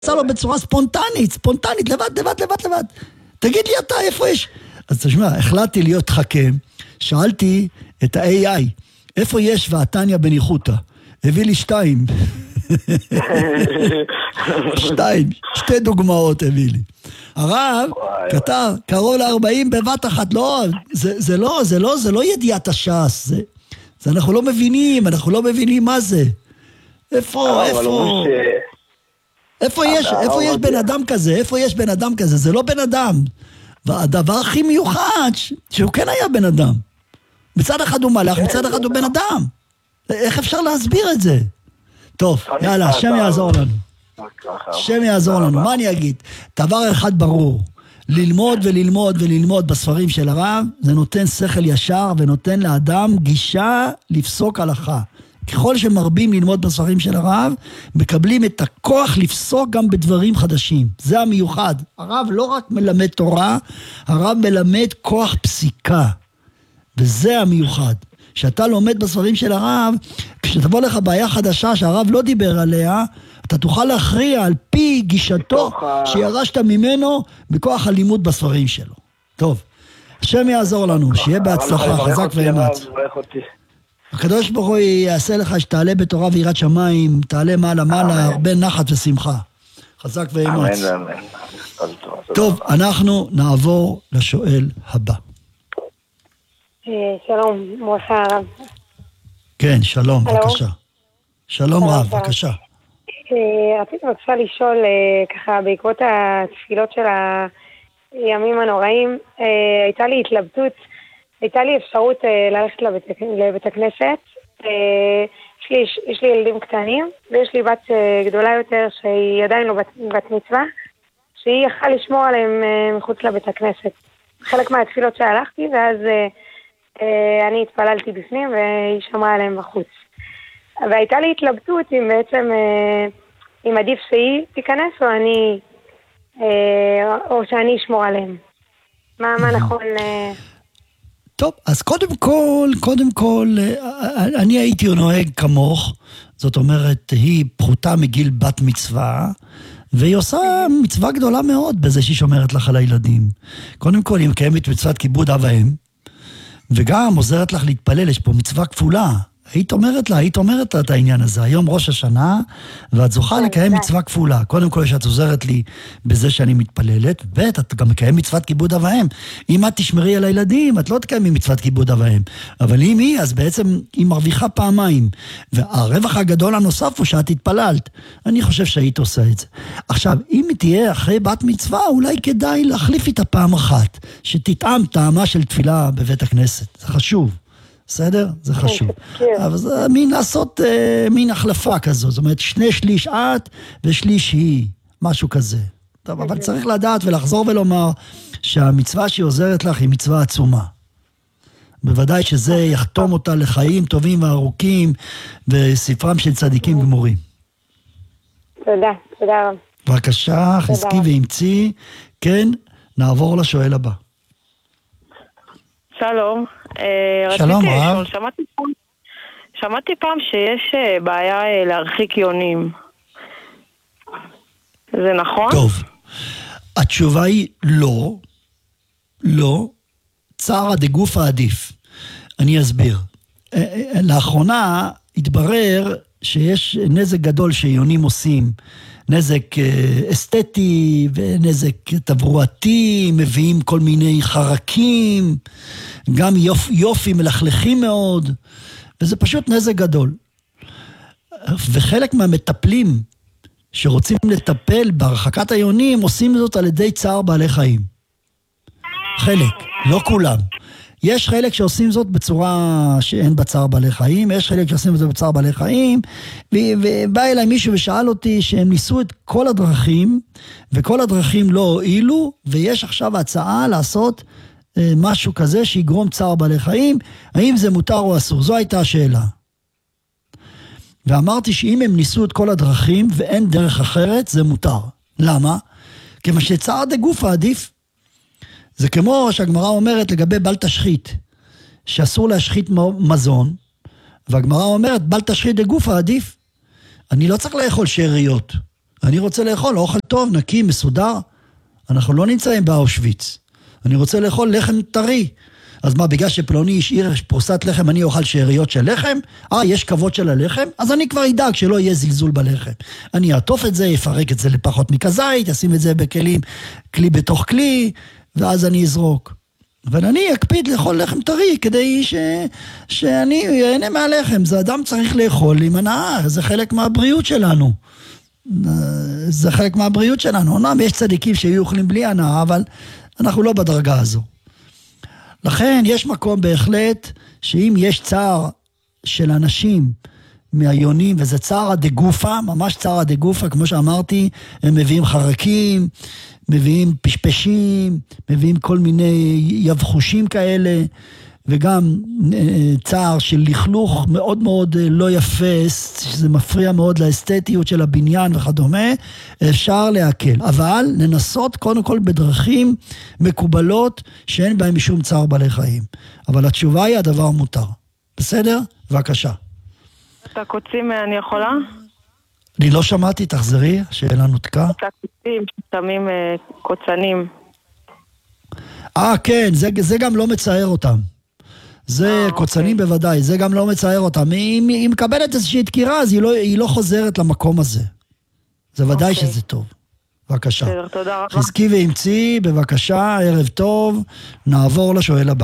עשה לו בצורה ספונטנית, לבד. תגיד לי אתה, איפה יש? אז תשמע, החלטתי להיות חכם, שאלתי את ה-AI, איפה יש ועתניה בניחותא? הביא לי 2. 2, 2 דוגמאות הביא לי. הרב כתב, קרוב ל-40 בבת אחת, לא, זה לא ידיעת הש"ס, זה אנחנו לא מבינים מה זה. איפה יש בן אדם כזה? איפה יש בן אדם כזה? זה לא בן אדם. והדבר הכי מיוחד, שהוא כן היה בן אדם. מצד אחד הוא מלאך, מצד אחד הוא בן אדם. איך אפשר להסביר את זה? טוב, יאללה, השם יעזור לנו. השם יעזור לנו. מה אני אגיד? דבר אחד ברור. ללמוד בספרים של הרב, זה נותן שכל ישר ונותן לאדם גישה לפסוק הלכה. ככל שמרבים ללמוד בספרים של הרב, מקבלים את הכוח לפסוק גם בדברים חדשים. זה המיוחד. הרב לא רק מלמד תורה, הרב מלמד כוח פסיקה. וזה המיוחד. כשאתה לומד בספרים של הרב, כשתבוא לך בעיה חדשה שהרב לא דיבר עליה, אתה תוכל להכריע על פי גישתו שירשת ממנו בכוח הלימוד בספרים שלו. טוב, השם יעזור לנו, שיהיה בהצלחה, חזק ואמץ. הקדוש ברוך הוא יעשה לך שתעלה בתורה ויראת שמיים, תעלה מעלה, הרבה נחת ושמחה. חזק ואמץ. טוב, אנחנו נעבור לשואל הבא. שלום, ברכה הרב. כן, שלום, בבקשה. שלום רב, בבקשה. רציתי בבקשה לשאול, ככה, בעקבות התפילות של הימים הנוראים, הייתה לי התלבטות, הייתה לי אפשרות ללכת לבית הכנסת. יש לי ילדים קטנים, ויש לי בת גדולה יותר שהיא עדיין לא בת מצווה, שהיא יכלה לשמור עליהם מחוץ לבית הכנסת. חלק מהתפילות שהלכתי, ואז אני התפללתי בפנים והיא שמרה עליהם בחוץ. והייתה לי התלבטות אם בעצם, אם עדיף שהיא תיכנס או שאני אשמור עליהם. מה נכון? טוב, אז קודם כל, אני הייתי נוהג כמוך, זאת אומרת, היא פחותה מגיל בת מצווה, והיא עושה מצווה גדולה מאוד בזה שהיא שומרת לך על הילדים. קודם כל, היא מקיימת מצוות כיבוד אב ואם, וגם עוזרת לך להתפלל, יש פה מצווה כפולה. היית אומרת לה את העניין הזה, היום ראש השנה, ואת זוכה לקיים מצווה כפולה. קודם כל שאת עוזרת לי בזה שאני מתפללת, ואת גם מקיים מצוות כיבוד אב ואם. אם את תשמרי על הילדים, את לא תקיימי מצוות כיבוד אב ואם. אבל אם היא, אז בעצם היא מרוויחה פעמיים. והרווח הגדול הנוסף הוא שאת התפללת. אני חושב שהיית עושה את זה. עכשיו, אם היא תהיה אחרי בת מצווה, אולי כדאי להחליף איתה פעם אחת, שתטעם טעמה של תפילה בבית הכנסת. זה חשוב. בסדר? זה חשוב. אבל זה לעשות מין החלפה כזו. זאת אומרת, 2/3 את ו1/3 היא. משהו כזה. טוב, אבל צריך לדעת ולחזור ולומר שהמצווה שהיא עוזרת לך היא מצווה עצומה. בוודאי שזה יחתום אותה לחיים טובים וארוכים בספרם של צדיקים גמורים. תודה רב. בבקשה, חזקי ואמצי. כן, נעבור לשואל הבא. שלום. שלום רב. שמעתי פעם שיש בעיה להרחיק יונים. זה נכון? טוב. התשובה היא לא. צערא דגופא עדיף. אני אסביר. לאחרונה התברר שיש נזק גדול שיונים עושים. נזק אסתטי ונזק תברואתי, מביאים כל מיני חרקים, גם יופי מלכלכים מאוד, וזה פשוט נזק גדול. וחלק מהמטפלים שרוצים לטפל בהרחקת היונים, עושים זאת על ידי צער בעלי חיים. חלק, לא כולם. יש חלק שעושים זאת בצורה שאין בצער בעלי חיים, יש חלק שעושים זאת בצער בעלי חיים, ובא אליי מישהו ושאל אותי שהם ניסו את כל הדרכים, וכל הדרכים לא הועילו, ויש עכשיו הצעה לעשות משהו כזה שיגרום צער בעלי חיים, האם זה מותר או אסור? זו הייתה השאלה. ואמרתי שאם הם ניסו את כל הדרכים ואין דרך אחרת, זה מותר. למה? כיוון שצער דגופא עדיף. זה כמו שהגמרא אומרת לגבי בל תשחית, שאסור להשחית מזון, והגמרא אומרת בל תשחית דגופא עדיף. אני לא צריך לאכול שאריות, אני רוצה לאכול אוכל טוב, נקי, מסודר. אנחנו לא נמצאים באושוויץ. אני רוצה לאכול לחם טרי. אז מה, בגלל שפלוני השאיר פרוסת לחם, אני אוכל שאריות של לחם? יש כבוד של הלחם? אז אני כבר אדאג שלא יהיה זלזול בלחם. אני אעטוף את זה, אפרק את זה לפחות מכזית, אשים את זה בכלים, כלי בתוך כלי, ואז אני אזרוק. אבל אני אקפיד לאכול לחם טרי, כדי שאני אהנה מהלחם. זה אדם צריך לאכול עם הנאה, זה חלק מהבריאות שלנו. זה חלק מהבריאות שלנו. יש צדיקים שיהיו אוכלים בלי הנאה, אבל אנחנו לא בדרגה הזו. לכן יש מקום בהחלט שאם יש צער של אנשים מהיונים, וזה צער הדגופה, ממש צער הדגופה, כמו שאמרתי, הם מביאים חרקים, מביאים פשפשים, מביאים כל מיני יבחושים כאלה, וגם צער של לכלוך מאוד מאוד לא יפה, שזה מפריע מאוד לאסתטיות של הבניין וכדומה, אפשר להקל. אבל לנסות קודם כל בדרכים מקובלות שאין בהם משום צער בעלי חיים. אבל התשובה היא הדבר מותר. בסדר? בבקשה. את הקוצים אני יכולה? אני לא שמעתי, תחזרי, שאלה נותקה. את הקוצים ששמים קוצנים. כן, זה גם לא מצער אותם. זה קוצנים בוודאי, זה גם לא מצער אותם. היא מקבלת איזושהי דקירה, אז היא לא חוזרת למקום הזה. זה ודאי שזה טוב. בבקשה. תודה רבה. חזקי ואמצי, בבקשה, ערב טוב. נעבור לשואל הבא.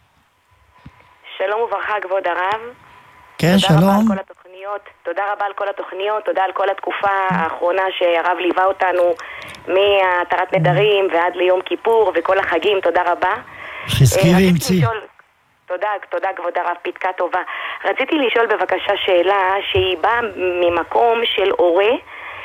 שלום וברכה, כבוד הרב. כן, שלום. תודה רבה על כל התוכניות. תודה רבה על כל התוכניות, תודה על כל התקופה האחרונה שהרב ליווה אותנו מהתרת נדרים ועד ליום כיפור וכל החגים, תודה רבה. חזקי ואמצי. תודה כבוד הרב, פתקה טובה. רציתי לשאול בבקשה שאלה שהיא באה ממקום של הורה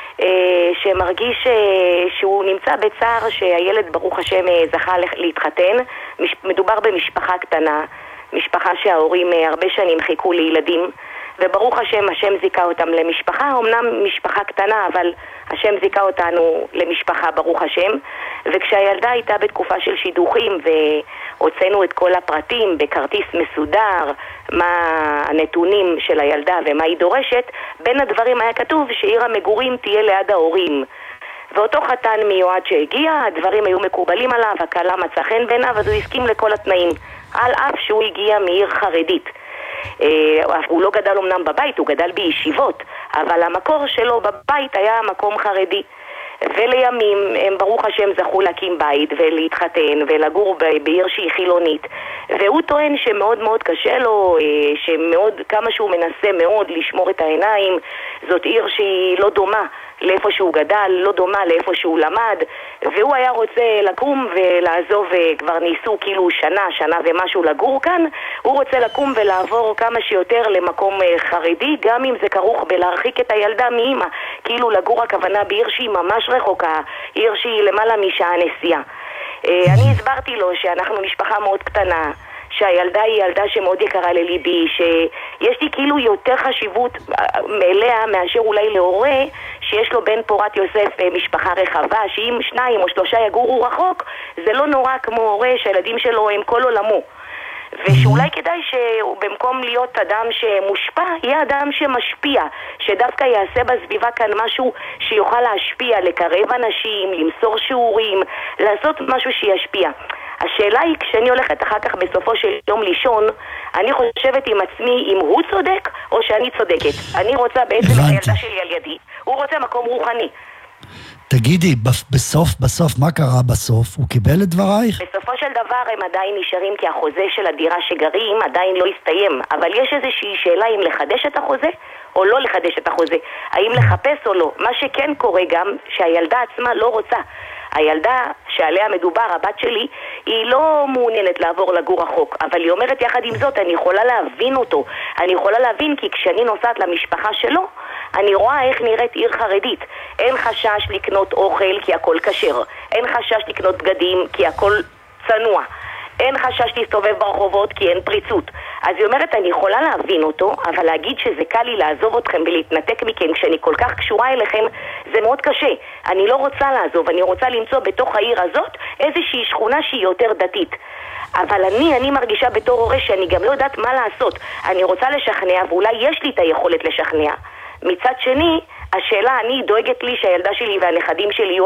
שמרגיש שהוא נמצא בצער שהילד ברוך השם זכה להתחתן. מדובר במשפחה קטנה, משפחה שההורים הרבה שנים חיכו לילדים, וברוך השם זיקה אותם למשפחה, אמנם משפחה קטנה, אבל השם זיקה אותנו למשפחה ברוך השם. וכשהילדה הייתה בתקופה של שידוכים והוצאנו את כל הפרטים בכרטיס מסודר, מה הנתונים של הילדה ומה היא דורשת, בין הדברים היה כתוב שעיר המגורים תהיה ליד ההורים. ואותו חתן מיועד שהגיע, הדברים היו מקובלים עליו, הקהלה מצא חן בעיניו, אז הוא הסכים לכל התנאים, על אף שהוא הגיע מעיר חרדית. הוא לא גדל אמנם בבית, הוא גדל בישיבות, אבל המקור שלו בבית היה מקום חרדי. ולימים הם ברוך השם זכו להקים בית ולהתחתן ולגור בעיר שהיא חילונית, והוא טוען שמאוד מאוד קשה לו, שמאוד כמה שהוא מנסה מאוד לשמור את העיניים, זאת עיר שהיא לא דומה לאיפה שהוא גדל, לא דומה לאיפה שהוא למד, והוא היה רוצה לקום ולעזוב, כבר ניסו כאילו שנה ומשהו לגור כאן, הוא רוצה לקום ולעבור כמה שיותר למקום חרדי, גם אם זה כרוך בלהרחיק את הילדה מאמא, כאילו לגור הכוונה בעיר שהיא ממש רחוקה, עיר שהיא למעלה משעה נסיעה. אני הסברתי לו שאנחנו משפחה מאוד קטנה, שהילדה היא ילדה שמאוד יקרה לליבי, שיש לי כאילו יותר חשיבות אליה מאשר אולי להורה שיש לו בן פורת יוסף משפחה רחבה, שאם 2 או 3 יגורו רחוק, זה לא נורא כמו הורה שהילדים שלו הם כל עולמו. ושאולי כדאי שבמקום להיות אדם שמושפע, יהיה אדם שמשפיע, שדווקא יעשה בסביבה כאן משהו שיוכל להשפיע, לקרב אנשים, למסור שיעורים, לעשות משהו שישפיע. השאלה היא, כשאני הולכת אחר כך בסופו של יום לישון, אני חושבת עם עצמי אם הוא צודק או שאני צודקת. אני רוצה בעצם את הילדה שלי על ידי, הוא רוצה מקום רוחני. תגידי, בסוף, מה קרה בסוף? הוא קיבל את דברייך? בסופו של דבר הם עדיין נשארים, כי החוזה של הדירה שגרים עדיין לא הסתיים. אבל יש איזושהי שאלה אם לחדש את החוזה או לא לחדש את החוזה. האם לחפש או לא. מה שכן קורה גם, שהילדה עצמה לא רוצה. הילדה שעליה מדובר, הבת שלי, היא לא מעוניינת לעבור לגור רחוק, אבל היא אומרת יחד עם זאת, אני יכולה להבין אותו. אני יכולה להבין כי כשאני נוסעת למשפחה שלו, אני רואה איך נראית עיר חרדית. אין חשש לקנות אוכל כי הכל כשר. אין חשש לקנות בגדים כי הכל צנוע. אין חשש להסתובב ברחובות כי אין פריצות. אז היא אומרת, אני יכולה להבין אותו, אבל להגיד שזה קל לי לעזוב אתכם ולהתנתק מכם כשאני כל כך קשורה אליכם, זה מאוד קשה. אני לא רוצה לעזוב, אני רוצה למצוא בתוך העיר הזאת איזושהי שכונה שהיא יותר דתית. אבל אני מרגישה בתור הורה שאני גם לא יודעת מה לעשות. אני רוצה לשכנע, ואולי יש לי את היכולת לשכנע. מצד שני, השאלה, אני דואגת לי שהילדה שלי והנכדים שלי יהיו